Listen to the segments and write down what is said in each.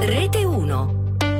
Rete 1.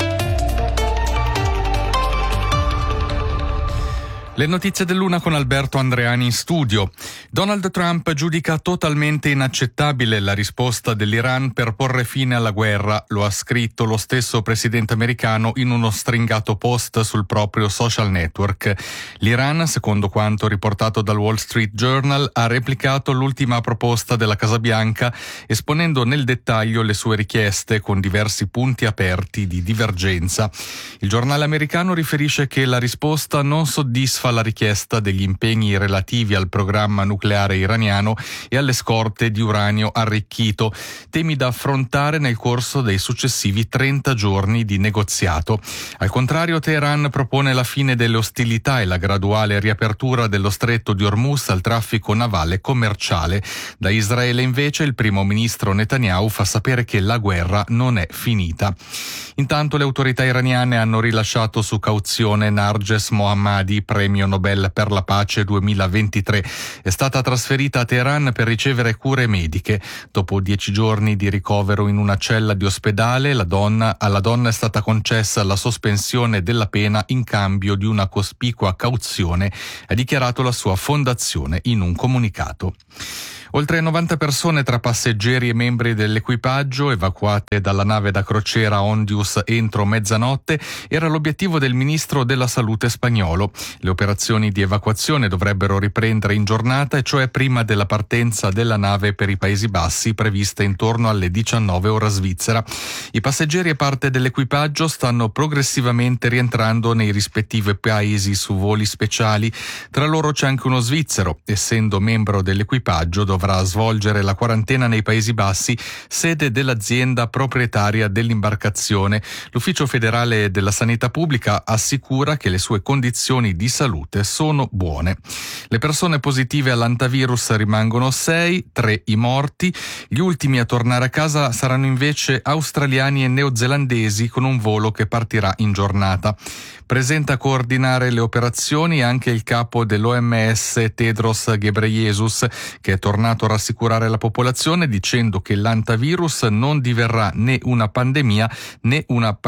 Le notizie dell'una con Alberto Andreani in studio. Donald Trump giudica totalmente inaccettabile la risposta dell'Iran per porre fine alla guerra, lo ha scritto lo stesso presidente americano in uno stringato post sul proprio social network. L'Iran, secondo quanto riportato dal Wall Street Journal, ha replicato l'ultima proposta della Casa Bianca, esponendo nel dettaglio le sue richieste con diversi punti aperti di divergenza. Il giornale americano riferisce che la risposta non soddisfa la richiesta degli impegni relativi al programma nucleare iraniano e alle scorte di uranio arricchito, temi da affrontare nel corso dei successivi 30 giorni di negoziato. Al contrario, Teheran propone la fine delle ostilità e la graduale riapertura dello stretto di Hormuz al traffico navale commerciale. Da Israele invece il primo ministro Netanyahu fa sapere che la guerra non è finita. Intanto le autorità iraniane hanno rilasciato su cauzione Narges Mohammadi, premio Nobel per la pace 2023. È stata trasferita a Teheran per ricevere cure mediche. Dopo 10 giorni di ricovero in una cella di ospedale, alla donna è stata concessa la sospensione della pena in cambio di una cospicua cauzione, ha dichiarato la sua fondazione in un comunicato. Oltre 90 persone tra passeggeri e membri dell'equipaggio evacuate dalla nave da crociera Ondius entro mezzanotte era l'obiettivo del ministro della Salute spagnolo. Le operazioni di evacuazione dovrebbero riprendere in giornata, e cioè prima della partenza della nave per i Paesi Bassi, prevista intorno alle 19 ora svizzera. I passeggeri e parte dell'equipaggio stanno progressivamente rientrando nei rispettivi paesi su voli speciali. Tra loro c'è anche uno svizzero. Essendo membro dell'equipaggio dovrà svolgere la quarantena nei Paesi Bassi, sede dell'azienda proprietaria dell'imbarcazione. L'Ufficio federale della sanità pubblica assicura che le sue condizioni di salute sono buone. Le persone positive all'antivirus rimangono 6, 3 i morti. Gli ultimi a tornare a casa saranno invece australiani e neozelandesi, con un volo che partirà in giornata. Presenta a coordinare le operazioni anche il capo dell'OMS Tedros Ghebreyesus, che è tornato a rassicurare la popolazione dicendo che l'antivirus non diverrà né una pandemia né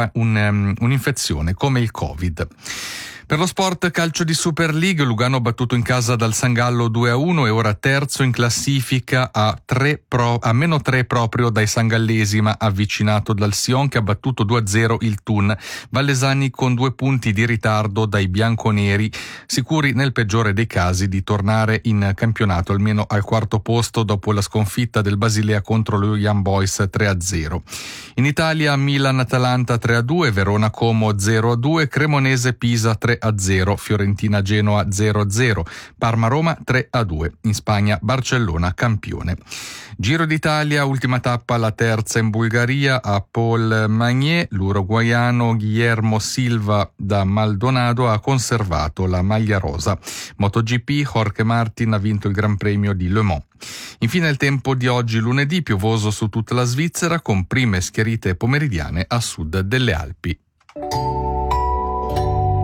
un'infezione come il Covid. Per lo sport, calcio di Super League, Lugano battuto in casa dal Sangallo 2-1 e ora terzo in classifica a meno 3 proprio dai sangallesi, ma avvicinato dal Sion che ha battuto 2-0 il Thun. Vallesani con 2 punti di ritardo dai bianconeri, sicuri nel peggiore dei casi di tornare in campionato almeno al quarto posto dopo la sconfitta del Basilea contro lo Young Boys 3-0. In Italia Milan-Atalanta 3-2, Verona-Como 0-2, Cremonese-Pisa 3-0, Fiorentina-Genoa 0-0, Parma-Roma 3-2. In Spagna Barcellona campione. Giro d'Italia, ultima tappa, la terza in Bulgaria a Paul Magnier. L'uruguaiano Guillermo Silva da Maldonado ha conservato la maglia rosa. MotoGP, Jorge Martin ha vinto il Gran Premio di Le Mans. Infine il tempo di oggi lunedì, piovoso su tutta la Svizzera con prime schiarite pomeridiane a sud delle Alpi.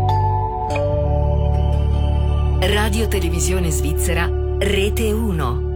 Radio Televisione Svizzera, Rete 1.